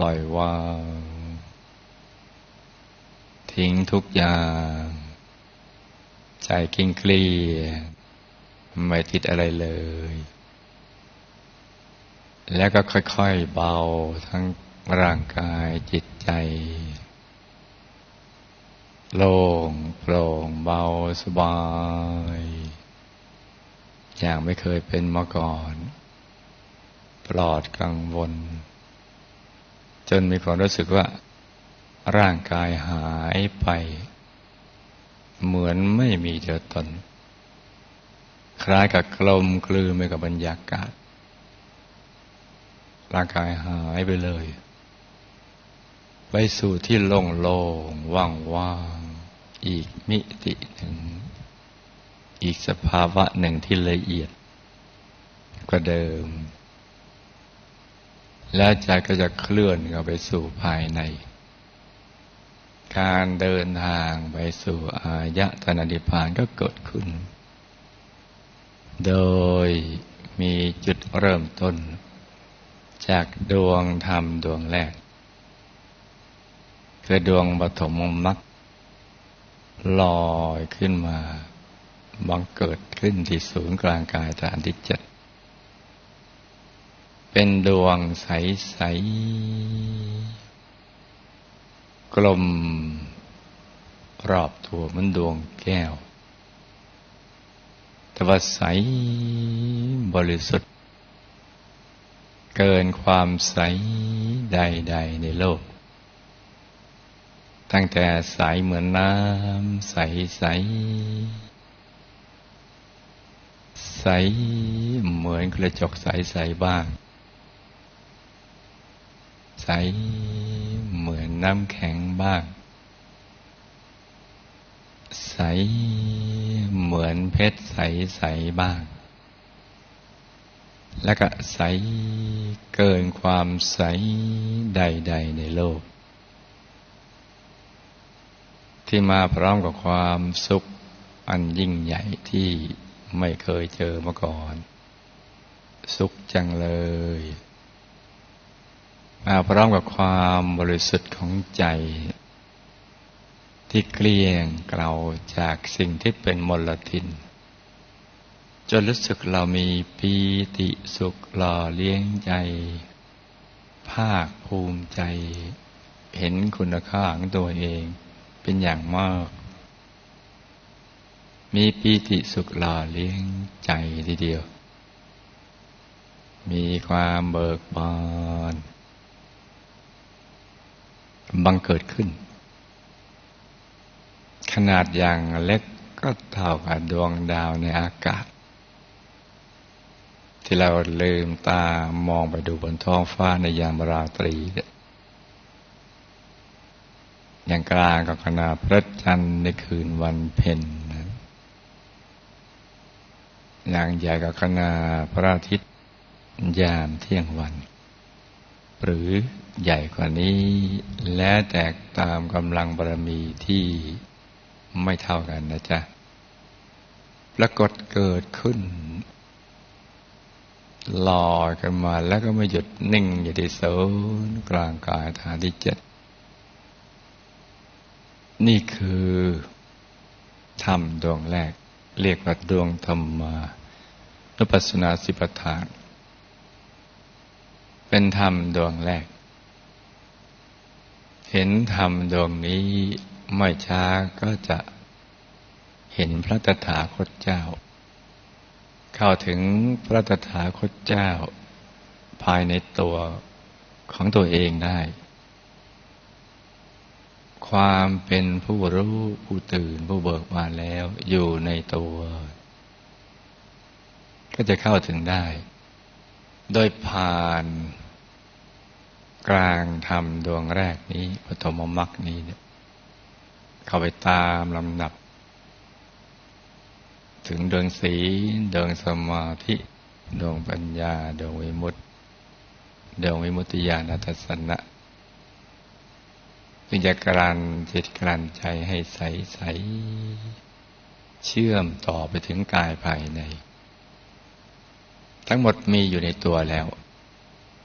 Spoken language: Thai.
ล่อยวางทิ้งทุกอย่างใจเกลี้ยงเกลี้ยไม่ติดอะไรเลยแล้วก็ค่อยๆเบาทั้งร่างกายจิตใจโล่งโปร่งเบาสบายอย่างไม่เคยเป็นมาก่อนปลอดกังวลจนมีความรู้สึกว่าร่างกายหายไปเหมือนไม่มีตัวตนคล้ายกับกลมกลืนไปกับบรรยากาศร่างกายหายไปเลยไปสู่ที่โล่งๆว่างๆอีกมิติหนึ่งอีกสภาวะหนึ่งที่ละเอียดกว่าเดิมและใจก็จะเคลื่อนเข้าไปสู่ภายในการเดินทางไปสู่อายตนะนิพพานก็เกิดขึ้นโดยมีจุดเริ่มต้นจากดวงธรรมดวงแรกคือดวงปฐมมรรคลอยขึ้นมาบังเกิดขึ้นที่ศูนย์กลางกายฐานที่ 7เป็นดวงใสๆกลมรอบตัวเหมือนดวงแก้วแต่ว่าใสบริสุทธิ์เกินความใสใดๆในโลกตั้งแต่ใสเหมือนน้ำใสเหมือนกระจกใสบ้างใสเหมือนน้ำแข็งบ้างใสเหมือนเพชรใสบ้างแล้วก็ใสเกินความใสใดๆในโลกที่มาพร้อมกับความสุขอันยิ่งใหญ่ที่ไม่เคยเจอมาก่อนสุขจังเลยมาพร้อมกับความบริสุทธิ์ของใจที่เกลี้ยงเกลาจากสิ่งที่เป็นมลทินจนรู้สึกเรามีปีติสุขหล่อเลี้ยงใจภาคภูมิใจเห็นคุณค่าของตัวเองเป็นอย่างมากมีปีติสุขหล่อเลี้ยงใจทีเดียวมีความเบิกบานบังเกิดขึ้นขนาดอย่างเล็กก็เท่ากับดวงดาวในอากาศที่เราลืมตามองไปดูบนท้องฟ้าในยามราตรีอย่างกลางกับขนาดพระจันทร์ในคืนวันเพ็ญนั้นอย่างใหญ่กับขนาดพระอาทิตย์ยามเที่ยงวันหรือใหญ่กว่านี้และแตกตามกำลังบารมีที่ไม่เท่ากันนะจ๊ะปรากฏเกิดขึ้นลอยขึ้นมาแล้วก็ไม่หยุดนิ่งอยู่ที่ศูนย์กลางกายฐานที่ 7นี่คือธรรมดวงแรกเรียกว่าดวงธรรมานุปัสสนาสิปฐานเป็นธรรมดวงแรกเห็นธรรมดวงนี้ไม่ช้าก็จะเห็นพระตถาคตเจ้าเข้าถึงพระตถาคตเจ้าภายในตัวของตัวเองได้ความเป็นผู้รู้ผู้ตื่นผู้เบิกบานแล้วอยู่ในตัวก็จะเข้าถึงได้โดยผ่านกลางธรรมดวงแรกนี้ปฐมมรรคนี้เนี่ยเข้าไปตามลำดับถึงดวงศีลดวงสมาธิดวงปัญญาดวงวิมุตติดวงวิมุตติญาณทัสสนะจึงจะกลั่นจิตกลั่นใจให้ใสๆเชื่อมต่อไปถึงกายภายในทั้งหมดมีอยู่ในตัวแล้ว